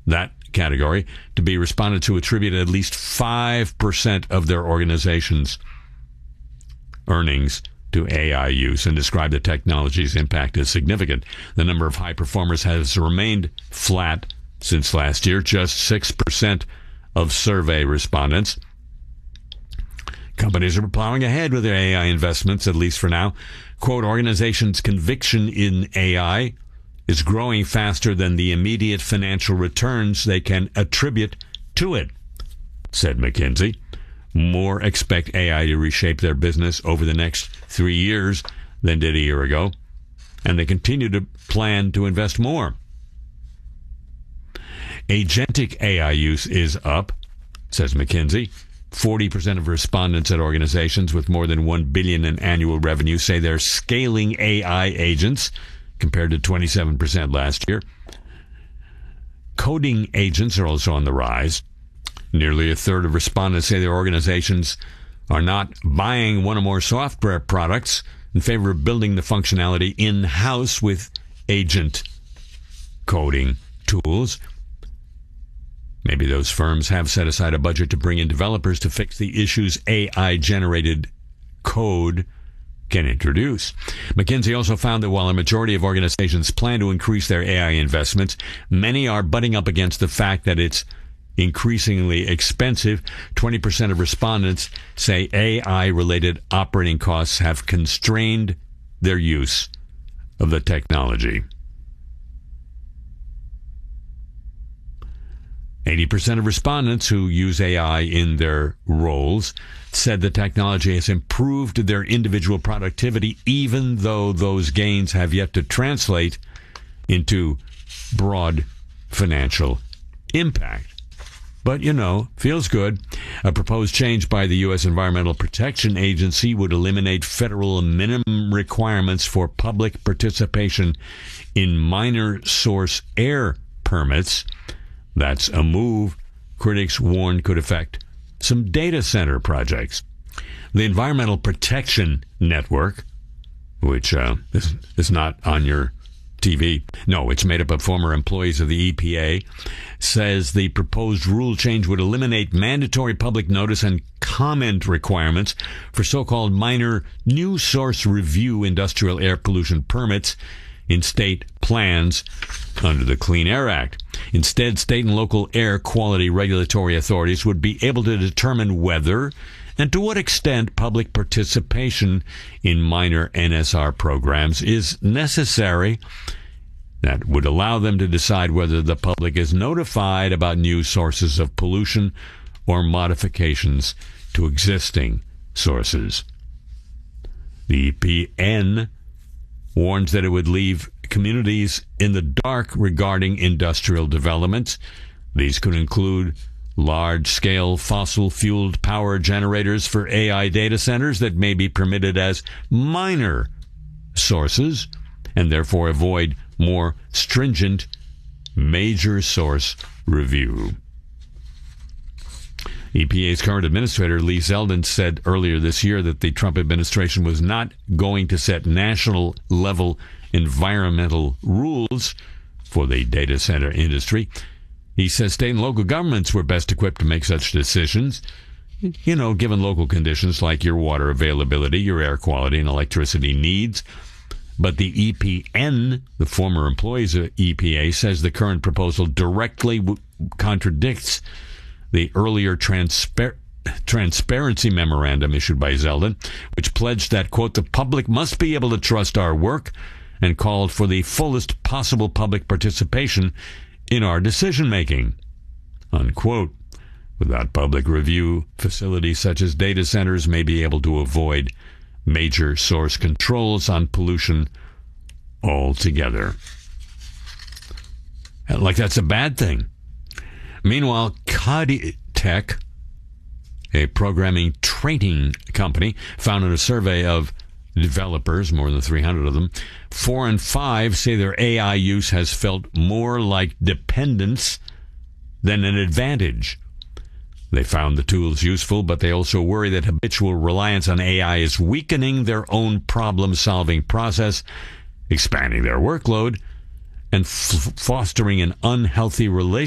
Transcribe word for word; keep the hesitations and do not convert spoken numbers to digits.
that category, to be respondents who attribute at least five percent of their organization's earnings to A I use and describe the technology's impact as significant. The number of high performers has remained flat since last year, just six percent of survey respondents. Companies are plowing ahead with their A I investments, at least for now. Quote, organizations' conviction in A I is growing faster than the immediate financial returns they can attribute to it, said McKinsey. More expect A I to reshape their business over the next three years than did a year ago, and they continue to plan to invest more. Agentic A I use is up, says McKinsey. forty percent of respondents at organizations with more than one billion dollars in annual revenue say they're scaling A I agents, compared to twenty-seven percent last year. Coding agents are also on the rise. Nearly a third of respondents say their organizations are not buying one or more software products in favor of building the functionality in-house with agent coding tools. Maybe those firms have set aside a budget to bring in developers to fix the issues A I-generated code can introduce. McKinsey also found that while a majority of organizations plan to increase their A I investments, many are butting up against the fact that it's increasingly expensive. twenty percent of respondents say A I-related operating costs have constrained their use of the technology. eighty percent of respondents who use A I in their roles said the technology has improved their individual productivity, even though those gains have yet to translate into broad financial impact. But, you know, feels good. A proposed change by the U S Environmental Protection Agency would eliminate federal minimum requirements for public participation in minor source air permits. That's a move critics warn could affect some data center projects. The Environmental Protection Network, which uh, is, is not on your T V, no, it's made up of former employees of the E P A, says the proposed rule change would eliminate mandatory public notice and comment requirements for so-called minor new source review industrial air pollution permits in state plans under the Clean Air Act. Instead, state and local air quality regulatory authorities would be able to determine whether and to what extent public participation in minor N S R programs is necessary. That would allow them to decide whether the public is notified about new sources of pollution or modifications to existing sources. The E P N warns that it would leave communities in the dark regarding industrial developments. These could include large-scale fossil-fueled power generators for A I data centers that may be permitted as minor sources and therefore avoid more stringent major source review. E P A's current administrator, Lee Zeldin, said earlier this year that the Trump administration was not going to set national-level environmental rules for the data center industry. He says state and local governments were best equipped to make such decisions, you know, given local conditions like your water availability, your air quality, and electricity needs. But the E P N, the former employees of E P A, says the current proposal directly w- contradicts the earlier transpar- transparency memorandum issued by Zeldin, which pledged that, quote, the public must be able to trust our work, and called for the fullest possible public participation in our decision-making, unquote. Without public review, facilities such as data centers may be able to avoid major source controls on pollution altogether. Like that's a bad thing. Meanwhile, Coditech, a programming training company, found in a survey of developers, more than three hundred of them, four in five say their A I use has felt more like dependence than an advantage. They found the tools useful, but they also worry that habitual reliance on A I is weakening their own problem-solving process, expanding their workload, and f- fostering an unhealthy relationship